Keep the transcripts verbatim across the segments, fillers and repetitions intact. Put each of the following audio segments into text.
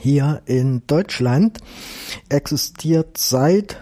Hier in Deutschland existiert seit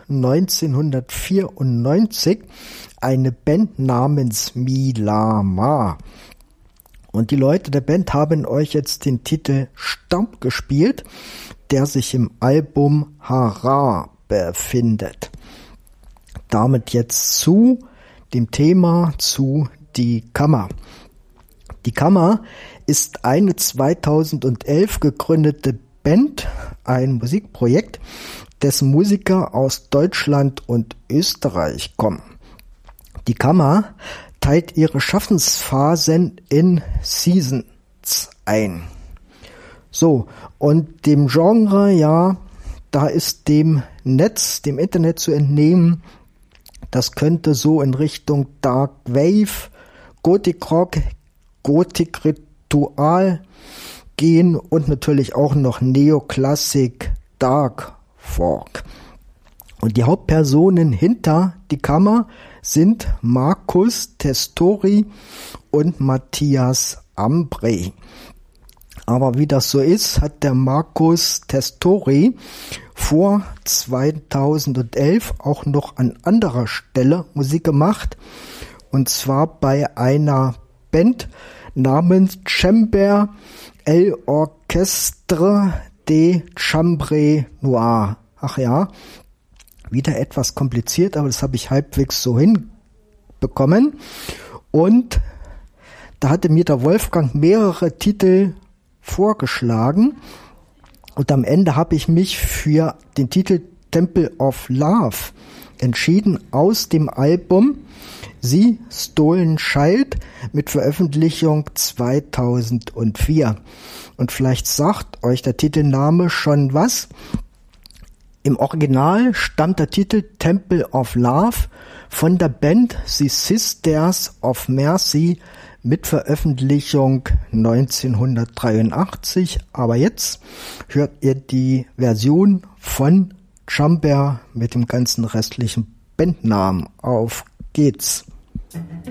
neunzehnhundertvierundneunzig eine Band namens Milama. Und die Leute der Band haben euch jetzt den Titel Staub gespielt, der sich im Album Hara befindet. Damit jetzt zu dem Thema zu Die Kammer. Die Kammer ist eine zweitausendelf gegründete Band, ein Musikprojekt, dessen Musiker aus Deutschland und Österreich kommen. Die Kammer teilt ihre Schaffensphasen in Seasons ein. So, und dem Genre, ja, da ist dem Netz, dem Internet zu entnehmen, das könnte so in Richtung Dark Wave, Gothic Rock, Gothic Ritual gehen und natürlich auch noch Neoklassik, Dark Folk. Und die Hauptpersonen hinter Die Kammer sind Markus Testori und Matthias Ambré. Aber wie das so ist, hat der Markus Testori vor zweitausendelf auch noch an anderer Stelle Musik gemacht. Und zwar bei einer Band namens Chamber El Orchestre de Chambre Noire. Ach ja, wieder etwas kompliziert, aber das habe ich halbwegs so hinbekommen. Und da hatte mir der Wolfgang mehrere Titel vorgeschlagen. Und am Ende habe ich mich für den Titel Temple of Love entschieden aus dem Album Sie Stolen Child mit Veröffentlichung zweitausendvier. Und vielleicht sagt euch der Titelname schon was. Im Original stammt der Titel Temple of Love von der Band The Sisters of Mercy mit Veröffentlichung neunzehnhundertdreiundachtzig. Aber jetzt hört ihr die Version von Chamber mit dem ganzen restlichen Bandnamen. Auf geht's!